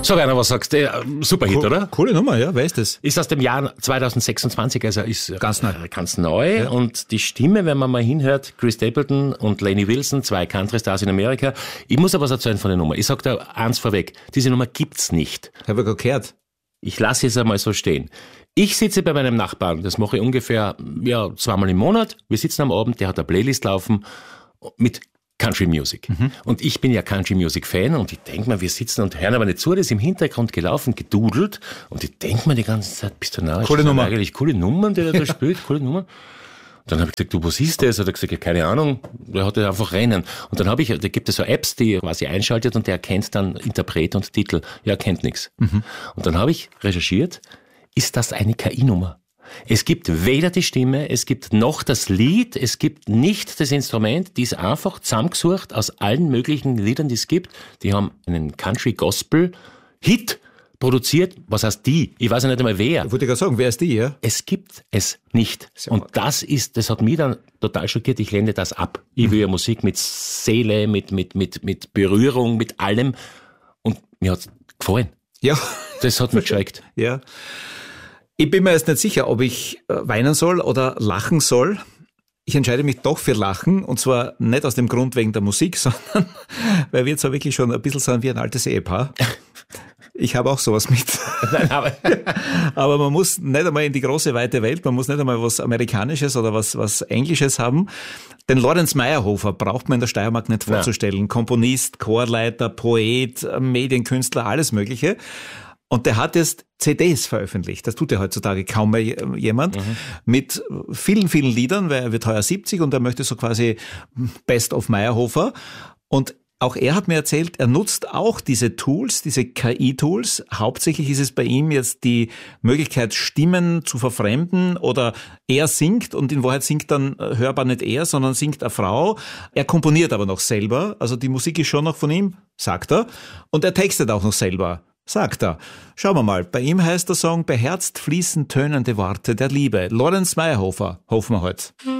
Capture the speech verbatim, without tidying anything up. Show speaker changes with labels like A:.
A: Sag einer, was sagst du? Superhit,
B: Co-
A: oder?
B: Coole Nummer, ja, wer ist das?
A: Ist aus dem Jahr zwanzig sechsundzwanzig, also ist
B: Ganz neu.
A: äh, ganz neu.
B: Ja.
A: Und die Stimme, wenn man mal hinhört, Chris Stapleton und Lainey Wilson, zwei Country-Stars in Amerika. Ich muss aber was erzählen von der Nummer. Ich sag da eins vorweg, diese Nummer gibt's nicht.
B: Habe ich gerade gehört.
A: Ich lasse es einmal so stehen. Ich sitze bei meinem Nachbarn, das mache ich ungefähr ja, zweimal im Monat. Wir sitzen am Abend, der hat eine Playlist laufen mit Country Music. Mhm. Und ich bin ja Country Music Fan und ich denke mir, wir sitzen und hören aber nicht zu, das ist im Hintergrund gelaufen, gedudelt und ich denke mir die ganze Zeit, bist du narrisch?
B: Coole Nummer.
A: Eigentlich coole Nummern, die er da spielt, coole Nummern. Dann habe ich gesagt, du, was ist das? Hat er gesagt, ja, keine Ahnung, der hat einfach Rennen. Und dann habe ich, da gibt es so Apps, die er quasi einschaltet und der erkennt dann Interpret und Titel. Ja, er kennt nichts. Mhm. Und dann habe ich recherchiert, ist das eine K I-Nummer? Es gibt weder die Stimme, es gibt noch das Lied, es gibt nicht das Instrument, die ist einfach zusammengesucht aus allen möglichen Liedern, die es gibt. Die haben einen Country-Gospel-Hit produziert. Was heißt die? Ich weiß ja nicht einmal wer.
B: Ich wollte gerade sagen, wer ist die, ja?
A: Es gibt es nicht. Sehr Und das ist, das hat mich dann total schockiert. Ich lehne das ab. Ich will ja Musik mit Seele, mit, mit, mit, mit Berührung, mit allem. Und mir hat's gefallen.
B: Ja.
A: Das hat mich geschreckt.
B: Ja. Ich bin mir jetzt nicht sicher, ob ich weinen soll oder lachen soll. Ich entscheide mich doch für Lachen, und zwar nicht aus dem Grund wegen der Musik, sondern weil wir jetzt auch wirklich schon ein bisschen sind wie ein altes Ehepaar. Ich habe auch sowas mit.
A: Nein, aber,
B: aber man muss nicht einmal in die große, weite Welt, man muss nicht einmal was Amerikanisches oder was, was Englisches haben. Den Lorenz Meyerhofer braucht man in der Steiermark nicht vorzustellen. Ja. Komponist, Chorleiter, Poet, Medienkünstler, alles Mögliche. Und der hat jetzt C Ds veröffentlicht. Das tut ja heutzutage kaum mehr jemand. Mhm. Mit vielen, vielen Liedern, weil er wird heuer siebzig und er möchte so quasi Best of Meyerhofer. Und auch er hat mir erzählt, er nutzt auch diese Tools, diese K I-Tools. Hauptsächlich ist es bei ihm jetzt die Möglichkeit, Stimmen zu verfremden, oder er singt und in Wahrheit singt dann hörbar nicht er, sondern singt eine Frau. Er komponiert aber noch selber. Also die Musik ist schon noch von ihm, sagt er. Und er textet auch noch selber. Sagt er. Schauen wir mal, bei ihm heißt der Song Beherzt fließen tönende Worte der Liebe. Lorenz Meyerhofer, hoffen wir heute.